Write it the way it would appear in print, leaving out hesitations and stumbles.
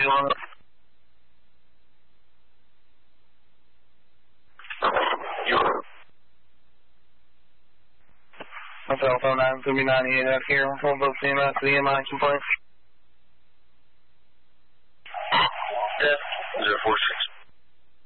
on it. Hotel phone 939 out here. Hold up CMS to the MI complaint. Yeah, 046.